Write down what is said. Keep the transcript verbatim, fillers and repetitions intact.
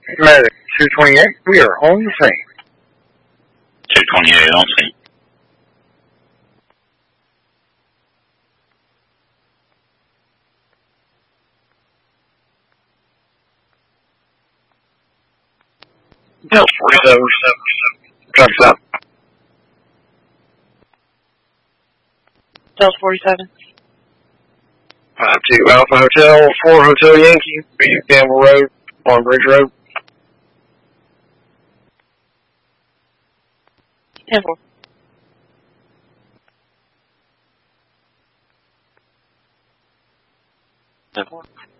Medic two twenty-eight, we are on the scene. two twenty-eight on scene. Delta forty-seven, traffic stop. Delta forty-seven. five two Alpha Hotel, four Hotel Yankee, B Campbell Road, Long Bridge Road. ten four. ten four.